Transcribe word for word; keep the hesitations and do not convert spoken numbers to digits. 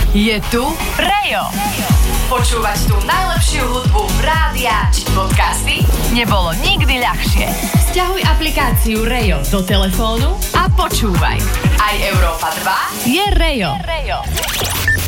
Je tu Rejo. Počúvať tú najlepšiu hudbu rádia či podcasty nebolo nikdy ľahšie. Sťahuj aplikáciu Rejo do telefónu a počúvaj. Aj Európa dva je Rejo. Je Rejo.